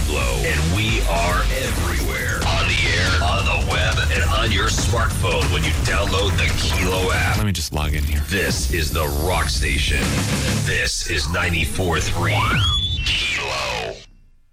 Pablo, and we are everywhere. On the air, on the web, and on your smartphone when you download the Kilo app. Let me just log in here. This is the Rock Station. This is 94.3 Kilo.